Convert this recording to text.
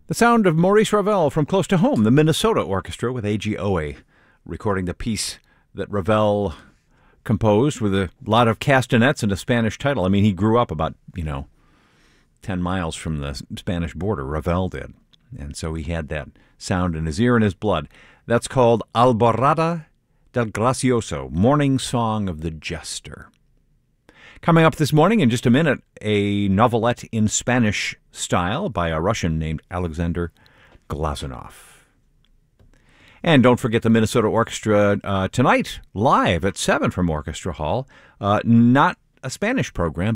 The sound of Maurice Ravel from close to home, the Minnesota Orchestra with A.G. Owe, recording the piece that Ravel composed with a lot of castanets and a Spanish title. I mean, he grew up about, 10 miles from the Spanish border, Ravel did. And so he had that sound in his ear and his blood. That's called Alborada del Gracioso, Morning Song of the Jester. Coming up this morning, in just a minute, a novelette in Spanish style by a Russian named Alexander Glazunov. And don't forget the Minnesota Orchestra tonight, live at 7 from Orchestra Hall. Not a Spanish program,